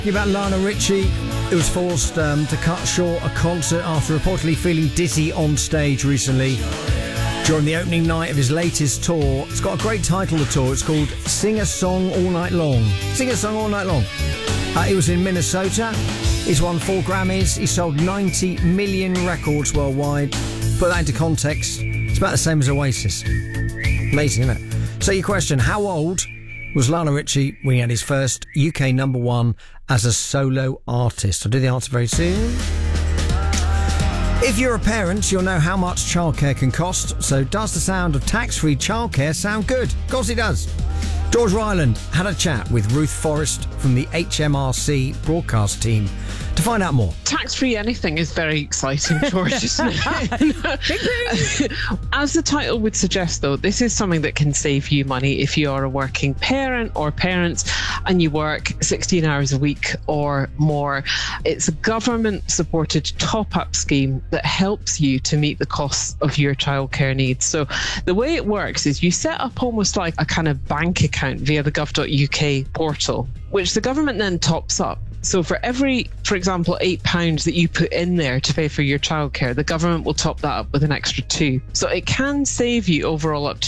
About Lionel Richie, who was forced to cut short a concert after reportedly feeling dizzy on stage recently during the opening night of his latest tour. It's got a great title, the tour. It's called Sing a Song All Night Long. Sing a Song All Night Long. He was in Minnesota. He's won 4 Grammys. He sold 90 million records worldwide. Put that into context, it's about the same as Oasis. Amazing, isn't it? So your question, how old was Lionel Richie when he had his first UK number 1 as a solo artist? I'll do the answer very soon. If you're a parent, you'll know how much childcare can cost. So does the sound of tax-free childcare sound good? Of course it does. George Ryland had a chat with Ruth Forrest from the HMRC broadcast team to find out more. Tax-free anything is very exciting, George, isn't it? As the title would suggest, though, this is something that can save you money if you are a working parent or parents and you work 16 hours a week or more. It's a government-supported top-up scheme that helps you to meet the costs of your childcare needs. So the way it works is you set up almost like a kind of bank account via the gov.uk portal, which the government then tops up. So for every, for example, £8 that you put in there to pay for your childcare, the government will top that up with an extra 2. So it can save you overall up to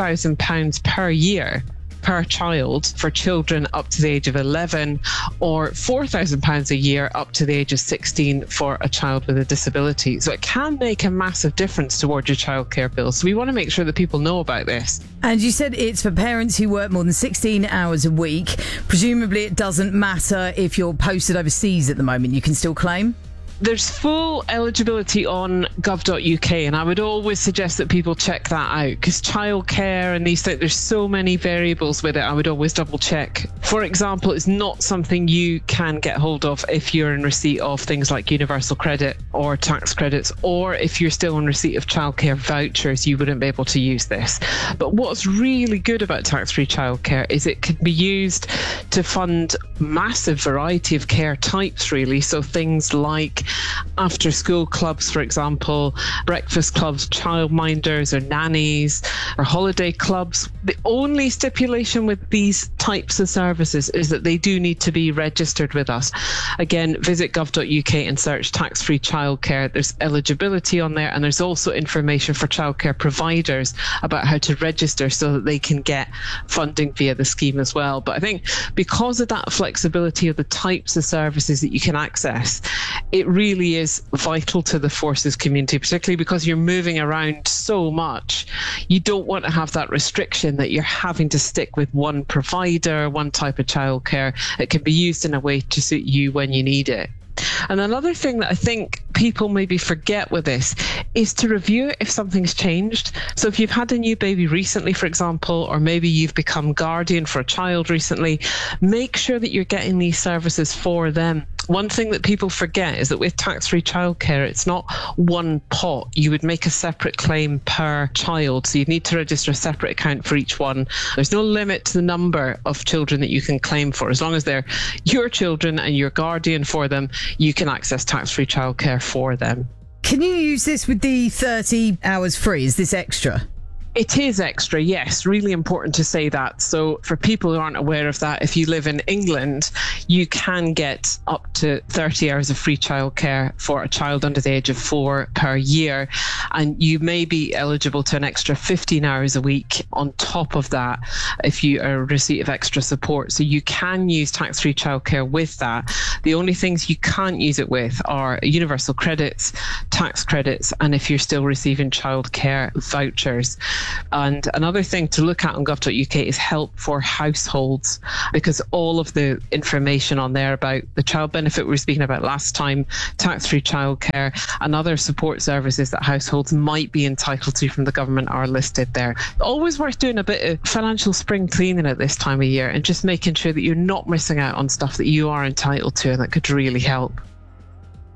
£2,000 per year per child for children up to the age of 11, or £4,000 a year up to the age of 16 for a child with a disability. So it can make a massive difference towards your childcare bill. So we want to make sure that people know about this. And you said it's for parents who work more than 16 hours a week. Presumably it doesn't matter if you're posted overseas at the moment, you can still claim? There's full eligibility on gov.uk, and I would always suggest that people check that out, because childcare and these things, there's so many variables with it. I would always double check. For example, it's not something you can get hold of if you're in receipt of things like universal credit or tax credits, or if you're still in receipt of childcare vouchers, you wouldn't be able to use this. But what's really good about tax-free childcare is it can be used to fund massive variety of care types, really. So things like after school clubs, for example, breakfast clubs, childminders or nannies or holiday clubs. The only stipulation with these types of services is that they do need to be registered with us. Again, visit gov.uk and search tax-free childcare. There's eligibility on there, and there's also information for childcare providers about how to register so that they can get funding via the scheme as well. But I think because of that flexibility of the types of services that you can access, it really is vital to the forces community, particularly because you're moving around so much. You don't want to have that restriction that you're having to stick with one provider, one type of childcare. It can be used in a way to suit you when you need it. And another thing that I think people maybe forget with this is to review it if something's changed. So if you've had a new baby recently, for example, or maybe you've become guardian for a child recently, make sure that you're getting these services for them. One thing that people forget is that with tax-free childcare, it's not one pot. You would make a separate claim per child. So you'd need to register a separate account for each one. There's no limit to the number of children that you can claim for. As long as they're your children and you're guardian for them, you can access tax-free childcare for them. Can you use this with the 30 hours free? Is this extra? It is extra, yes. Really important to say that. So for people who aren't aware of that, if you live in England, you can get up to 30 hours of free childcare for a child under the age of 4 per year. And you may be eligible to an extra 15 hours a week on top of that if you are in receipt of extra support. So you can use tax-free childcare with that. The only things you can't use it with are universal credits, tax credits, and if you're still receiving childcare vouchers. And another thing to look at on gov.uk is help for households, because all of the information on there about the child benefit we were speaking about last time, tax-free childcare, and other support services that households might be entitled to from the government are listed there. Always worth doing a bit of financial spring cleaning at this time of year and just making sure that you're not missing out on stuff that you are entitled to and that could really help.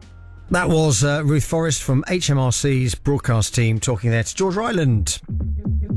That was Ruth Forrest from HMRC's broadcast team talking there to George Ryland.